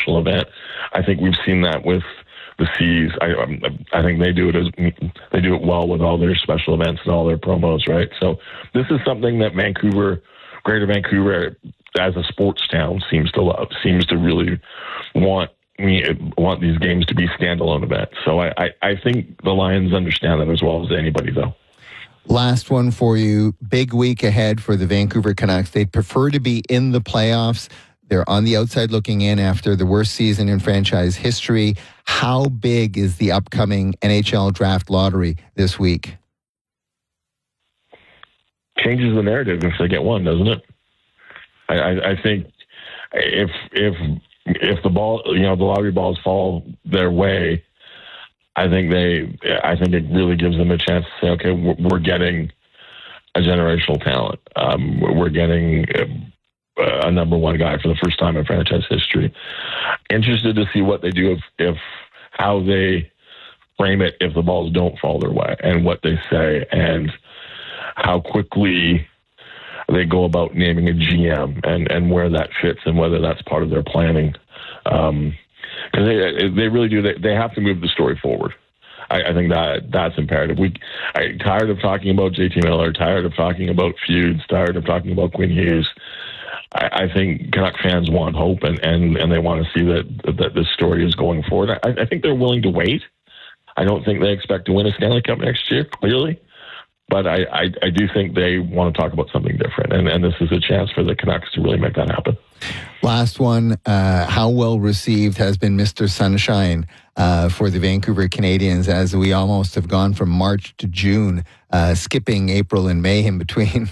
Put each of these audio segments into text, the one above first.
special event. I think we've seen that with the Seas. I think they do it well with all their special events and all their promos, right? So this is something that Greater Vancouver, as a sports town, seems to love. Seems to really want these games to be standalone events. So I think the Lions understand that as well as anybody, though. Last one for you. Big week ahead for the Vancouver Canucks. They'd prefer to be in the playoffs. They're on the outside looking in after the worst season in franchise history. How big is the upcoming NHL draft lottery this week? Changes the narrative if they get one, doesn't it? I think if the lottery balls fall their way, I think it really gives them a chance to say, okay, we're getting a generational talent. We're getting a number one guy for the first time in franchise history. Interested to see what they do if how they frame it if the balls don't fall their way, and what they say, and how quickly they go about naming a GM and where that fits and whether that's part of their planning. Because they really do. They have to move the story forward. I think that's imperative. I'm tired of talking about JT Miller, tired of talking about feuds, tired of talking about Quinn Hughes. I think Canuck fans want hope and they want to see that this story is going forward. I think they're willing to wait. I don't think they expect to win a Stanley Cup next year, clearly. But I do think they want to talk about something different. And this is a chance for the Canucks to really make that happen. Last one, how well received has been Mr. Sunshine for the Vancouver Canadians, as we almost have gone from March to June, skipping April and May in between?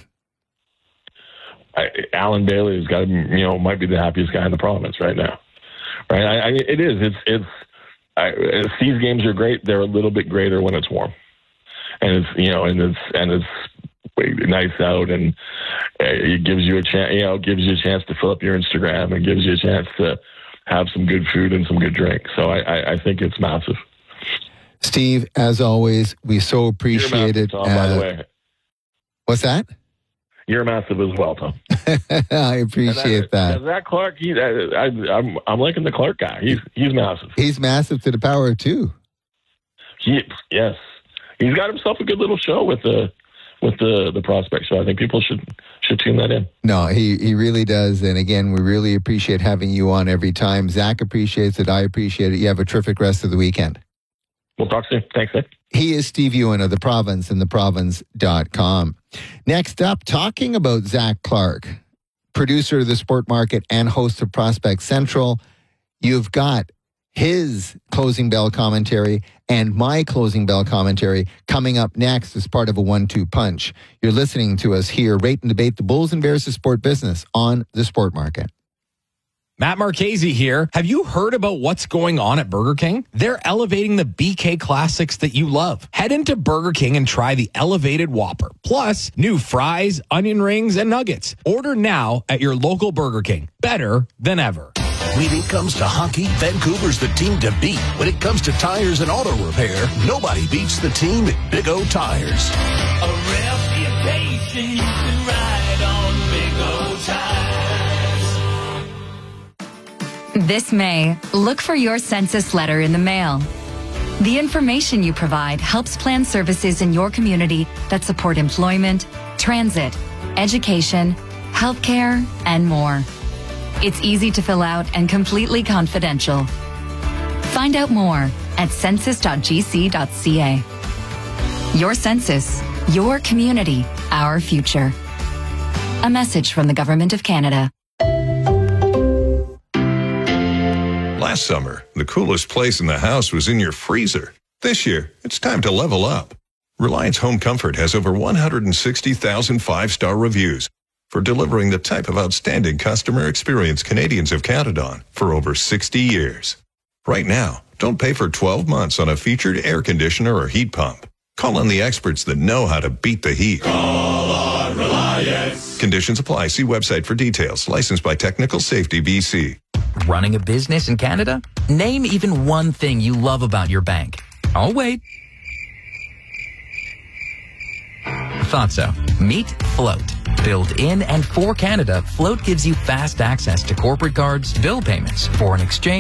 Alan Bailey has got, might be the happiest guy in the province right now. Right? It is. These games are great. They're a little bit greater when it's warm. And it's nice out, and it gives you a chance. Gives you a chance to fill up your Instagram, and gives you a chance to have some good food and some good drink. So I think it's massive. Steve, as always, we so appreciate it. Tom, by the way, what's that? You're massive as well, Tom. I appreciate that. Zach Clark, I'm liking the Clark guy. He's massive. He's massive to the power of two. Yes. He's got himself a good little show with the prospect show. I think people should tune that in. No, he really does. And again, we really appreciate having you on every time. Zach appreciates it. I appreciate it. You have a terrific rest of the weekend. We'll talk soon. Thanks, Nick. He is Steve Ewan of The Province and theprovince.com. Next up, talking about Zach Clark, producer of The Sport Market and host of Prospect Central. You've got his closing bell commentary and my closing bell commentary coming up next as part of a 1-2 punch. You're listening to us here, rate and debate the Bulls and Bears of sport business on The Sport Market. Matt Marchese here. Have you heard about what's going on at Burger King? They're elevating the BK classics that you love. Head into Burger King and try the elevated Whopper. Plus, new fries, onion rings, and nuggets. Order now at your local Burger King. Better than ever. When it comes to hockey, Vancouver's the team to beat. When it comes to tires and auto repair, nobody beats the team at Big O Tires. A reputation you can ride on Big O Tires. This May, look for your census letter in the mail. The information you provide helps plan services in your community that support employment, transit, education, healthcare, and more. It's easy to fill out and completely confidential. Find out more at census.gc.ca. Your census, your community, our future. A message from the Government of Canada. Last summer, the coolest place in the house was in your freezer. This year, it's time to level up. Reliance Home Comfort has over 160,000 five-star reviews for delivering the type of outstanding customer experience Canadians have counted on for over 60 years. Right now, don't pay for 12 months on a featured air conditioner or heat pump. Call on the experts that know how to beat the heat. Call on Reliance. Conditions apply. See website for details. Licensed by Technical Safety BC. Running a business in Canada? Name even one thing you love about your bank. I'll wait. Thought so. Meet Float. Built in and for Canada, Float gives you fast access to corporate cards, bill payments, foreign exchange,